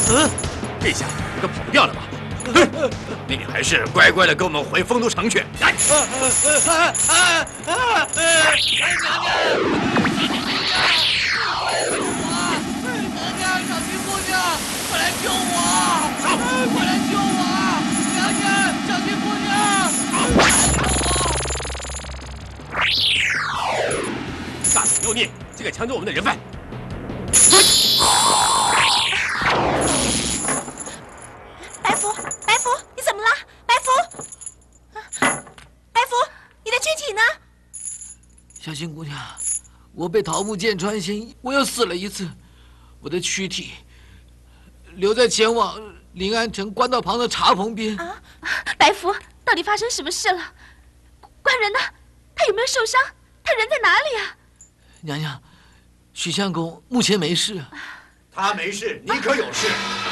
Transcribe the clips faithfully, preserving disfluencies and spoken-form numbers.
嗯，这下你都跑不掉了吧？哼，你还是乖乖的跟我们回丰都城去。来！啊啊啊啊啊！娘娘，小青姑娘，快来救我！快来救我！娘娘，小青姑娘！大胆妖孽，竟敢强夺我们的人犯！ 白福，白福，你怎么了？白福，白福，你的躯体呢？ 小青姑娘，我被桃木剑穿心，我又死了一次。我的躯体留在前往临安城官道旁的茶棚边。 啊， 白福，到底发生什么事了？官人呢？他有没有受伤？他人在哪里啊？ 娘娘，许相公目前没事。 他没事，你可有事。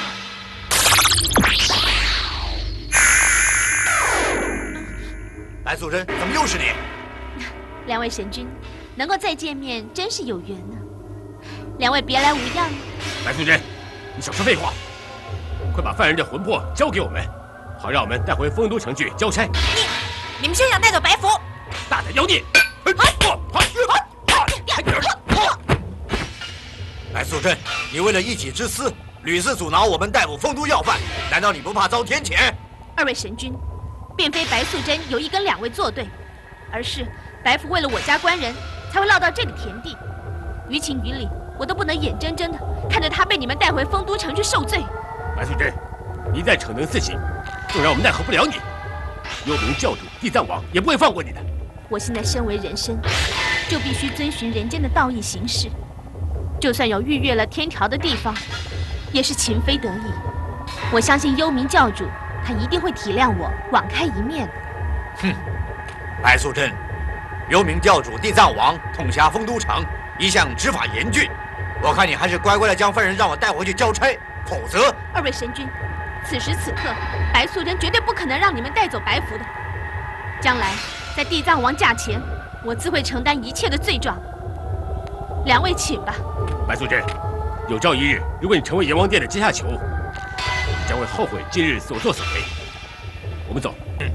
白素贞，怎么又是你？ 两位神君，能够再见面，真是有缘呢。两位别来无恙。 白素贞，你少说废话，快把犯人的魂魄交给我们，好让我们带回丰都城去交差。 你，你们休想带走白福！ 大胆妖孽！白素贞，你为了一己之私，屡次阻挠我们逮捕丰都要犯，难道你不怕遭天谴？ 二位神君，并非白素贞有意跟两位作对，而是白福为了我家官人，才会落到这个田地。于情于理，我都不能眼睁睁的看着他被你们带回丰都城去受罪。 白素贞，你再逞能四行，纵然我们奈何不了你，幽冥教主地藏王也不会放过你的。 我现在身为人身，就必须遵循人间的道义行事。就算有逾越了天条的地方，也是情非得已。我相信幽冥教主，他一定会体谅我，网开一面。 哼，白素贞，幽冥教主地藏王统辖丰都城，一向执法严峻。我看你还是乖乖的将犯人让我带回去交差，否则…… 二位神君，此时此刻，白素贞绝对不可能让你们带走白福的。将来在地藏王驾前，我自会承担一切的罪状。两位请吧。 白素贞，有朝一日，如果你成为阎王殿的阶下囚，你将会后悔今日所作所为。我们走。嗯。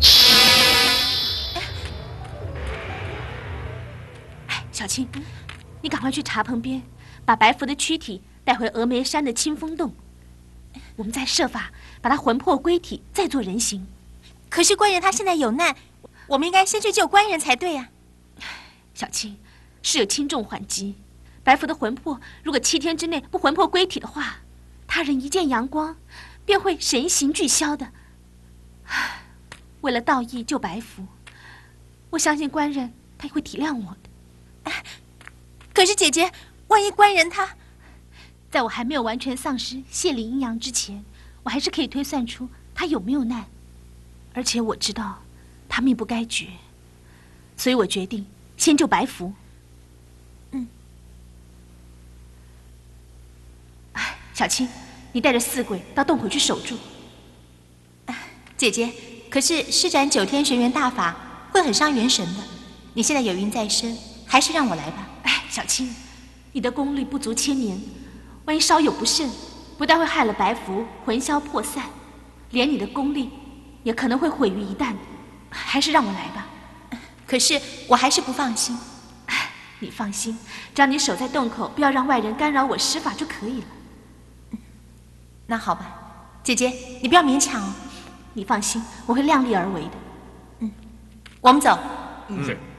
哎，小青，你赶快去茶棚边，把白福的躯体带回峨眉山的清风洞。我们再设法把他魂魄归体，再做人形。 可是官人他现在有难，我们应该先去救官人才对呀。 小青，事有轻重缓急。白福的魂魄如果七天之内不魂魄归体的话，他人一见阳光，便会神形俱消的。为了道义救白福，我相信官人他也会体谅我的。 可是姐姐，万一官人他…… 在我还没有完全丧失泄力阴阳之前，我还是可以推算出他有没有难。而且我知道他命不该绝，所以我决定先救白福。 嗯。 哎，小青，你带着四鬼到洞口去守住。 姐姐，可是施展九天玄元大法会很伤元神的。你现在有孕在身，还是让我来吧。 哎，小青，你的功力不足千年，万一稍有不慎，不但会害了白福魂消魄散，连你的功力也可能会毁于一旦。还是让我来吧。 可是我还是不放心。 哎，你放心，只要你守在洞口，不要让外人干扰我施法就可以了。 嗯，那好吧，姐姐，你不要勉强哦。 你放心，我会量力而为的。 嗯，我们走。 嗯，是。